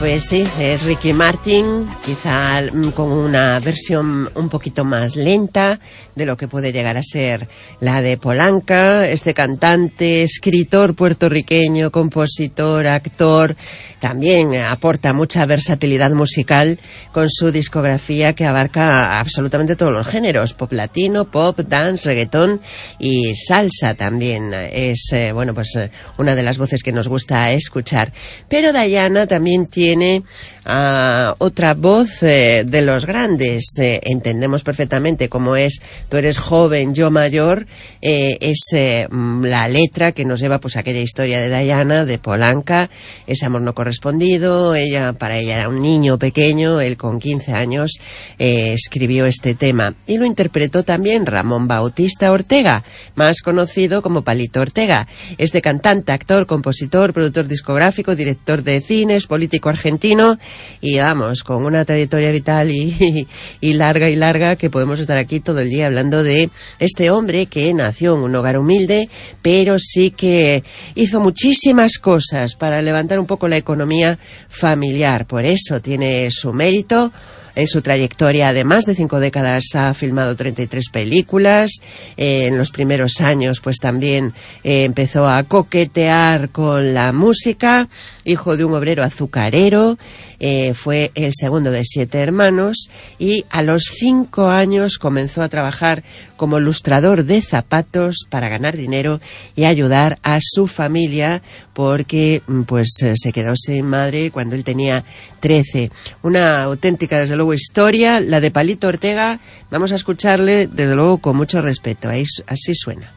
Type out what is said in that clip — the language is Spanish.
Pues sí, es Ricky Martin, quizá con una versión un poquito más lenta de lo que puede llegar a ser la de Polanca. Este cantante, escritor puertorriqueño, compositor, actor, también aporta mucha versatilidad musical con su discografía que abarca absolutamente todos los géneros: pop latino, pop, dance, reggaetón y salsa también. Es, una de las voces que nos gusta escuchar. Pero Diana también tiene otra voz de los grandes. Entendemos perfectamente cómo es Tú eres joven, yo mayor. Es la letra que nos lleva pues a aquella historia de Diana, de Polanca, ese amor no correspondido. Para ella era un niño pequeño, él con 15 años escribió este tema y lo interpretó también Ramón Bautista Ortega, más conocido como Palito Ortega. Este cantante, actor, compositor, productor discográfico, director de cines, político argentino, y vamos, con una trayectoria vital y larga, que podemos estar aquí todo el día hablando de este hombre que nació en un hogar humilde, pero sí que hizo muchísimas cosas para levantar un poco la economía familiar. Por eso tiene su mérito. En su trayectoria de más de 5 décadas ha filmado 33 películas. En los primeros años pues también empezó a coquetear con la música. Hijo de un obrero azucarero, fue el segundo de 7 hermanos y a los 5 años comenzó a trabajar como lustrador de zapatos para ganar dinero y ayudar a su familia, porque pues se quedó sin madre cuando él tenía 13. Una auténtica, desde luego, historia, la de Palito Ortega. Vamos a escucharle, desde luego, con mucho respeto. Así suena.